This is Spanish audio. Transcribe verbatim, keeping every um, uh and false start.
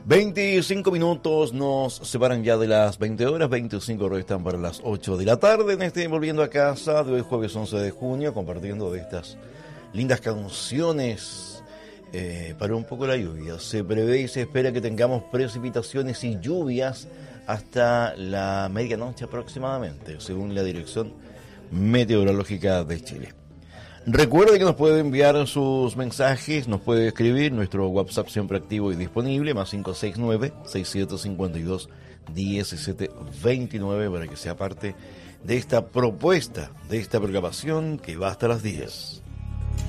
veinticinco minutos nos separan ya de las veinte horas, veinticinco restan para las ocho de la tarde en este Volviendo a Casa de hoy jueves once de junio, compartiendo de estas lindas canciones eh, para un poco la lluvia. Se prevé y se espera que tengamos precipitaciones y lluvias hasta la medianoche aproximadamente, según la Dirección Meteorológica de Chile. Recuerde que nos puede enviar sus mensajes, nos puede escribir, nuestro WhatsApp siempre activo y disponible, más cinco seis nueve, seis siete cinco dos, uno siete dos nueve, para que sea parte de esta propuesta, de esta programación que va hasta las diez.